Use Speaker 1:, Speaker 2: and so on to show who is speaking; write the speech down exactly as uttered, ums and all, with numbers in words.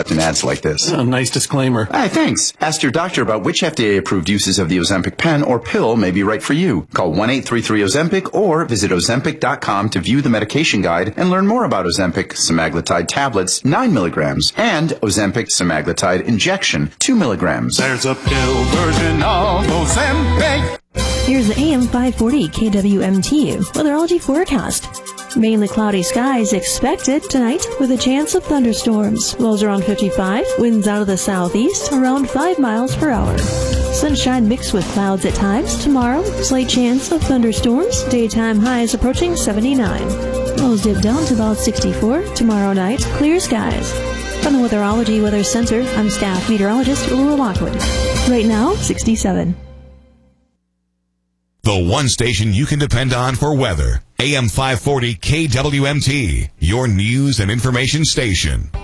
Speaker 1: product in ads like this.
Speaker 2: Oh, nice disclaimer.
Speaker 1: Hey, thanks. Ask your doctor about which F D A-approved uses of the Ozempic pen or pill may be right for you. Call one eight three three Ozempic or visit Ozempic dot com to view the medication guide and learn more about Ozempic semaglutide tablets, nine milligrams, and Ozempic semaglutide injection, two milligrams.
Speaker 3: There's a pill version of Ozempic.
Speaker 4: Here's the A M five forty K W M T weatherology forecast. Mainly cloudy skies expected tonight with a chance of thunderstorms. Lows around fifty-five, winds out of the southeast around five miles per hour. Sunshine mixed with clouds at times. Tomorrow, slight chance of thunderstorms. Daytime highs approaching seventy-nine. Lows dip down to about sixty-four. Tomorrow night, clear skies. From the Weatherology Weather Center, I'm staff meteorologist Laura Lockwood. Right now, sixty-seven.
Speaker 5: The one station you can depend on for weather. A M five forty K W M T, your news and information station.